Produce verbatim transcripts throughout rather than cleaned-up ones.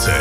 novice.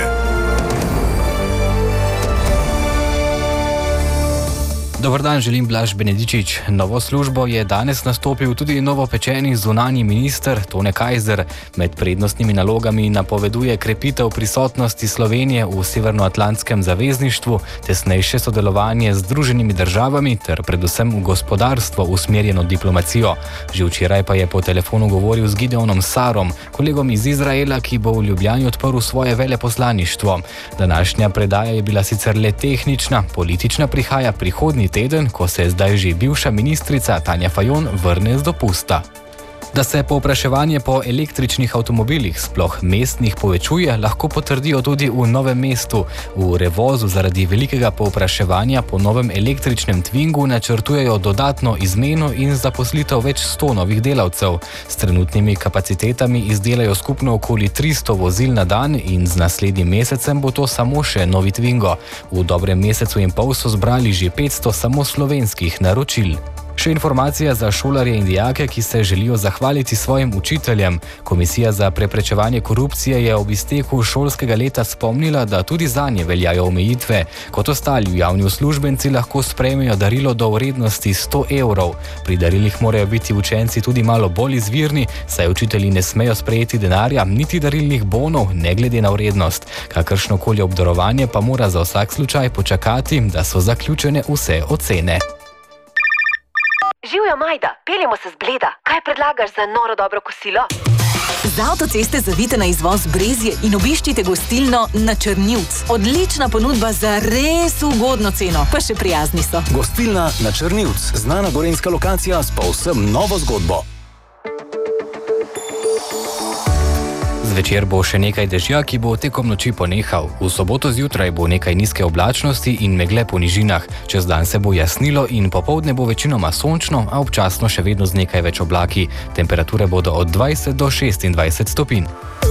Dobar dan, želim Blaž Benedičič. Novo službo je danes nastopil tudi novopečeni zunanji minister Tone Kajzer. Med prednostnimi nalogami napoveduje krepitev prisotnosti Slovenije v Severnoatlantskem zavezništvu, tesnejše sodelovanje z Združenimi državami ter predvsem v gospodarstvo usmerjeno diplomacijo. Že včeraj pa je po telefonu govoril z Gideonom Sarom, kolegom iz Izraela, ki bo v Ljubljani odprl svoje veleposlaništvo. Današnja predaja je bila sicer le tehnična, politična prihaja prihodnji teden, ko se zdaj že bivša ministrica Tanja Fajon vrne z dopusta. Da se povpraševanje po električnih avtomobilih, sploh mestnih, povečuje, lahko potrdijo tudi v Novem mestu. V Revozu zaradi velikega povpraševanja po novem električnem Twingu načrtujejo dodatno izmeno in zaposlitev več sto novih delavcev. S trenutnimi kapacitetami izdelajo skupno okoli tristo vozil na dan in z naslednjim mesecem bo to samo še novi Twingo. V dobrem mesecu in pol so zbrali že petsto samo slovenskih naročil. Še informacija za šolarje in dijake, ki se želijo zahvaliti svojim učiteljem. Komisija za preprečevanje korupcije je ob izteku šolskega leta spomnila, da tudi zanje veljajo omejitve. Kot ostali javni uslužbenci lahko sprejmejo darilo do vrednosti sto evrov. Pri darilih morajo biti učenci tudi malo bolj izvirni, saj učitelji ne smejo sprejeti denarja, niti darilnih bonov, ne glede na vrednost. Kakršnokoli obdarovanje pa mora za vsak slučaj počakati, da so zaključene vse ocene. Živjo, Majda, peljemo se z Bleda. Kaj predlagaš za noro dobro kosilo? Z avtoceste zavite na izvoz Brezje in obiščite gostilno Na Črnivc. Odlična ponudba za res ugodno ceno, pa še prijazni so. Gostilna Na Črnivc, znana gorenjska lokacija s povsem novo zgodbo. Zvečer bo še nekaj dežja, ki bo tekom noči ponehal. V soboto zjutraj bo nekaj nizke oblačnosti in megle po nižinah. Čez dan se bo jasnilo in popoldne bo večinoma sončno, a občasno še vedno z nekaj več oblaki. Temperature bodo od dvajset do šestindvajset stopinj.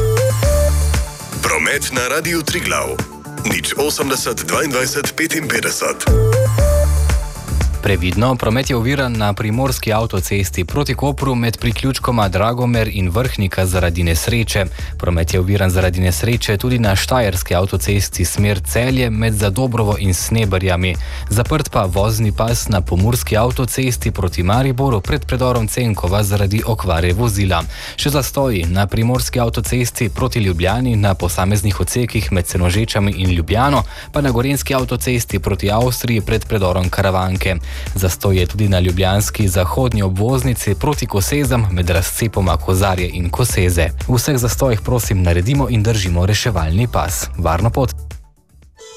Promet na Radiu Triglav. nič osemdeset dvaindvajset petinpetdeset. Previdno, promet je oviran na primorski avtocesti proti Kopru med priključkoma Dragomer in Vrhnika zaradi nesreče. Promet je oviran zaradi nesreče tudi na štajerski avtocesti smer Celje med Zadobrovo in Sneberjami. Zaprt pa vozni pas na pomurski avtocesti proti Mariboru pred predorom Cenkova zaradi okvare vozila. Še zastoji na primorski avtocesti proti Ljubljani na posameznih odsekih med Senožečami in Ljubljano, pa na gorenjski avtocesti proti Avstriji pred predorom Karavanke. Zastoj je tudi na ljubljanski zahodnji obvoznici proti Kosezam med razcepoma Kozarje in Koseze. V vseh zastojih prosim naredimo in držimo reševalni pas. Varno pot!